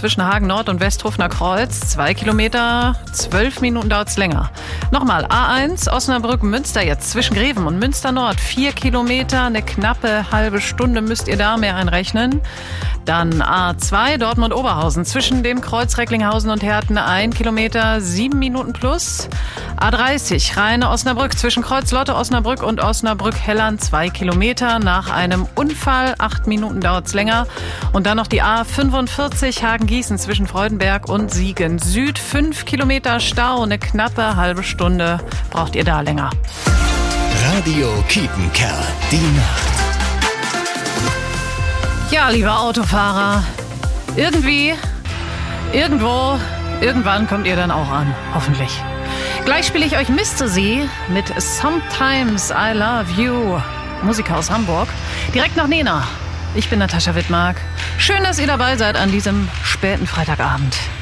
zwischen Hagen Nord und Westhofener Kreuz. 2 Kilometer, 12 Minuten dauert es länger. Nochmal, A1 Osnabrück-Münster jetzt zwischen Greven und Münster Nord. 4 Kilometer, eine knappe halbe Stunde müsst ihr da mehr einrechnen. Dann A2 Dortmund-Oberhausen zwischen dem Kreuz Recklinghausen und Herten. 1 Kilometer, 7 Minuten plus. A30 Rheine-Osnabrück zwischen Kreuz Lotte-Osnabrück und Osnabrück-Hellern. 2 Kilometer. Nach einem Unfall 8 Minuten dauert es länger. Und dann noch die A45 Hagen-Gießen zwischen Freudenberg und Siegen Süd. 5 Kilometer Stau, eine knappe halbe Stunde braucht ihr da länger. Radio Kiepenkerl, die Nacht. Ja, lieber Autofahrer, irgendwie, irgendwo, irgendwann kommt ihr dann auch an, hoffentlich. Gleich spiele ich euch Mystery mit Sometimes I Love You, Musiker aus Hamburg. Direkt nach Nena. Ich bin Natascha Wittmark. Schön, dass ihr dabei seid an diesem späten Freitagabend.